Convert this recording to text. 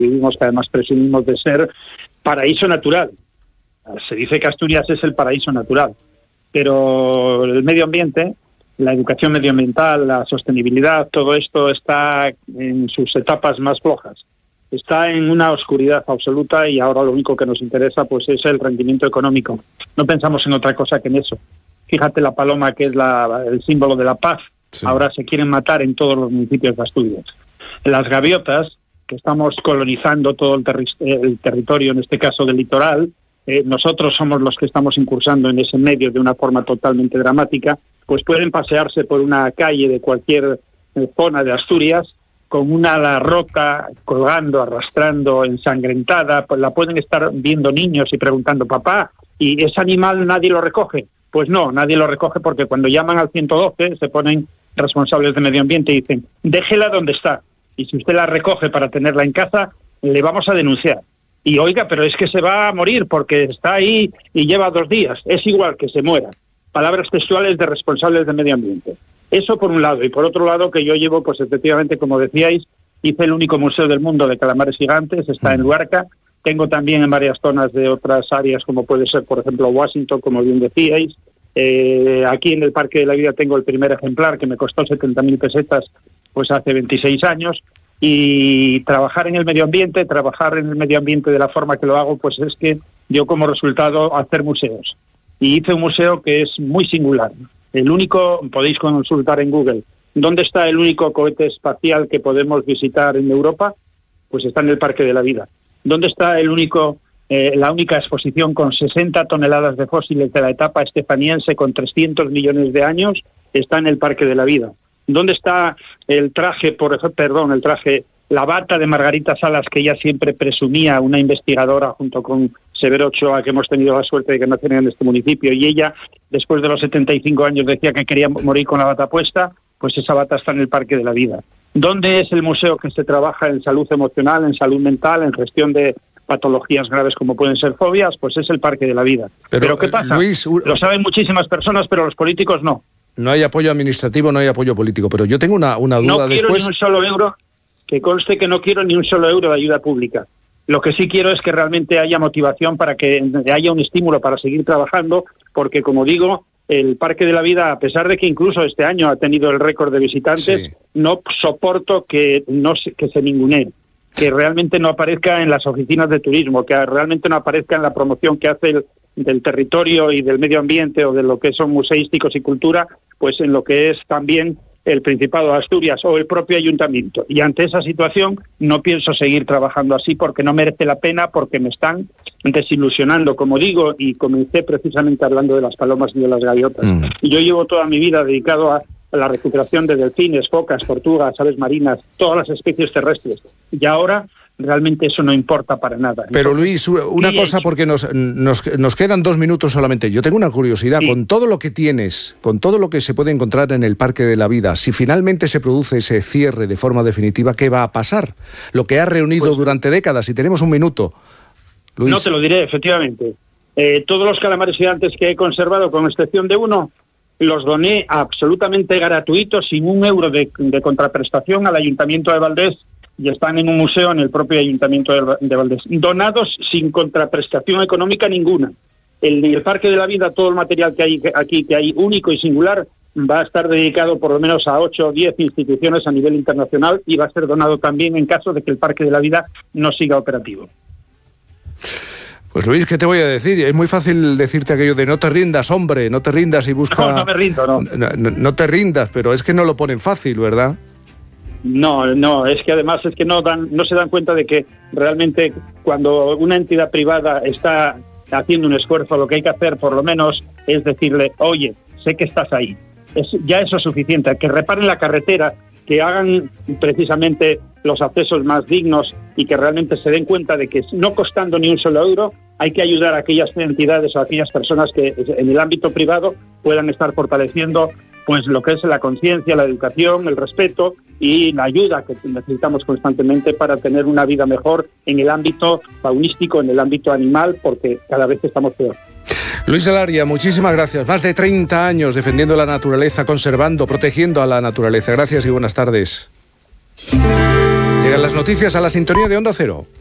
vivimos, que además presumimos de ser paraíso natural. Se dice que Asturias es el paraíso natural, pero el medio ambiente, la educación medioambiental, la sostenibilidad, todo esto está en sus etapas más flojas. Está en una oscuridad absoluta y ahora lo único que nos interesa pues es el rendimiento económico. No pensamos en otra cosa que en eso. Fíjate la paloma, que es el símbolo de la paz. Sí. Ahora se quieren matar en todos los municipios de Asturias. Las gaviotas, que estamos colonizando todo el territorio, en este caso del litoral, nosotros somos los que estamos incursando en ese medio de una forma totalmente dramática, pues pueden pasearse por una calle de cualquier zona de Asturias con una ala rota, colgando, arrastrando, ensangrentada, pues la pueden estar viendo niños y preguntando, papá, ¿y ese animal nadie lo recoge? Pues no, nadie lo recoge porque cuando llaman al 112 se ponen responsables de medio ambiente y dicen, déjela donde está, y si usted la recoge para tenerla en casa, le vamos a denunciar. Y oiga, pero es que se va a morir porque está ahí y lleva 2 días, es igual que se muera. Palabras textuales de responsables de medio ambiente. Eso por un lado, y por otro lado que yo llevo, pues efectivamente, como decíais, hice el único museo del mundo de calamares gigantes, está en Luarca. Tengo también en varias zonas de otras áreas, como puede ser, por ejemplo, Washington, como bien decíais. Aquí en el Parque de la Vida tengo el primer ejemplar, que me costó 70.000 pesetas, pues hace 26 años. Y trabajar en el medio ambiente de la forma que lo hago, pues es que yo como resultado hacer museos. Y hice un museo que es muy singular. El único, podéis consultar en Google, ¿dónde está el único cohete espacial que podemos visitar en Europa? Pues está en el Parque de la Vida. ¿Dónde está la única exposición con 60 toneladas de fósiles de la etapa estefaniense con 300 millones de años? Está en el Parque de la Vida. ¿Dónde está la bata de Margarita Salas, que ella siempre presumía, una investigadora junto con Severo Ochoa, que hemos tenido la suerte de que nacieron en este municipio, y ella, después de los 75 años, decía que quería morir con la bata puesta? Pues esa bata está en el Parque de la Vida. ¿Dónde es el museo que se trabaja en salud emocional, en salud mental, en gestión de patologías graves como pueden ser fobias? Pues es el Parque de la Vida. ¿Pero qué pasa? Luis, lo saben muchísimas personas, pero los políticos no. No hay apoyo administrativo, no hay apoyo político, pero yo tengo una duda no después. No quiero ni un solo euro, que conste que no quiero ni un solo euro de ayuda pública. Lo que sí quiero es que realmente haya motivación para que haya un estímulo para seguir trabajando, porque, como digo, el Parque de la Vida, a pesar de que incluso este año ha tenido el récord de visitantes, sí, no soporto que se ningunee, que realmente no aparezca en las oficinas de turismo, que realmente no aparezca en la promoción que hace del territorio y del medio ambiente o de lo que son museísticos y cultura, pues en lo que es también el Principado de Asturias o el propio ayuntamiento. Y ante esa situación no pienso seguir trabajando así porque no merece la pena, porque me están desilusionando, como digo, y comencé precisamente hablando de las palomas y de las gaviotas. Y yo llevo toda mi vida dedicado a la recuperación de delfines, focas, tortugas, aves marinas, todas las especies terrestres. Y ahora realmente eso no importa para nada. Pero Luis, una cosa, porque nos quedan 2 minutos solamente. Yo tengo una curiosidad, sí. Con todo lo que tienes, con todo lo que se puede encontrar en el Parque de la Vida, si finalmente se produce ese cierre de forma definitiva, ¿qué va a pasar? Lo que has reunido durante décadas, y tenemos 1 minuto. Luis. No te lo diré, efectivamente. Todos los calamares gigantes que he conservado, con excepción de uno, los doné absolutamente gratuitos, sin 1 euro de contraprestación al Ayuntamiento de Valdés, y están en un museo en el propio Ayuntamiento de Valdés. Donados sin contraprestación económica ninguna. En el Parque de la Vida, todo el material que hay aquí, que hay único y singular, va a estar dedicado por lo menos a 8 o 10 instituciones a nivel internacional y va a ser donado también en caso de que el Parque de la Vida no siga operativo. Pues Luis, ¿qué te voy a decir? Es muy fácil decirte aquello de no te rindas, hombre, no te rindas y busca... No me rindo, no. No te rindas, pero es que no lo ponen fácil, ¿verdad? No, es que además es que no se dan cuenta de que realmente cuando una entidad privada está haciendo un esfuerzo, lo que hay que hacer por lo menos es decirle, oye, sé que estás ahí. Ya eso es suficiente, que reparen la carretera, que hagan precisamente los accesos más dignos y que realmente se den cuenta de que no costando ni un solo euro hay que ayudar a aquellas entidades o a aquellas personas que en el ámbito privado puedan estar fortaleciendo pues lo que es la conciencia, la educación, el respeto y la ayuda que necesitamos constantemente para tener una vida mejor en el ámbito faunístico, en el ámbito animal, porque cada vez estamos peor. Luis Alaria, muchísimas gracias. Más de 30 años defendiendo la naturaleza, conservando, protegiendo a la naturaleza. Gracias y buenas tardes. Llegan las noticias a la sintonía de Onda Cero.